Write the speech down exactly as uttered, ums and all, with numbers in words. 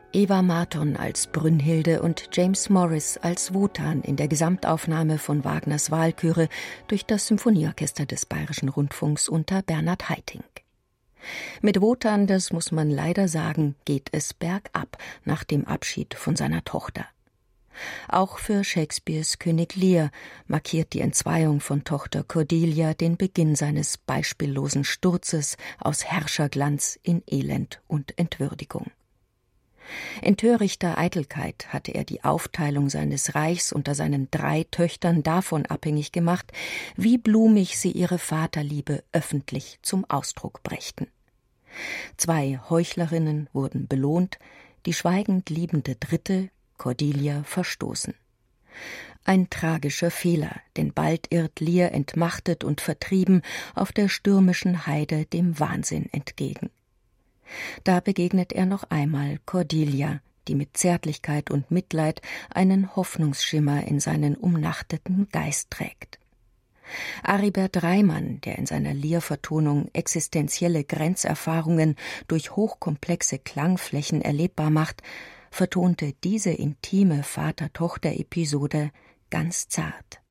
Eva Marton als Brünnhilde und James Morris als Wotan in der Gesamtaufnahme von Wagners Walküre durch das Symphonieorchester des Bayerischen Rundfunks unter Bernhard Haitink. Mit Wotan, das muss man leider sagen, geht es bergab nach dem Abschied von seiner Tochter. Auch für Shakespeares König Lear markiert die Entzweiung von Tochter Cordelia den Beginn seines beispiellosen Sturzes aus Herrscherglanz in Elend und Entwürdigung. In törichter Eitelkeit hatte er die Aufteilung seines Reichs unter seinen drei Töchtern davon abhängig gemacht, wie blumig sie ihre Vaterliebe öffentlich zum Ausdruck brächten. Zwei Heuchlerinnen wurden belohnt, die schweigend liebende dritte, Cordelia, verstoßen. Ein tragischer Fehler, denn bald irrt Lear entmachtet und vertrieben auf der stürmischen Heide dem Wahnsinn entgegen. Da begegnet er noch einmal Cordelia, die mit Zärtlichkeit und Mitleid einen Hoffnungsschimmer in seinen umnachteten Geist trägt. Aribert Reimann, der in seiner Lear-Vertonung existenzielle Grenzerfahrungen durch hochkomplexe Klangflächen erlebbar macht, vertonte diese intime Vater-Tochter-Episode ganz zart.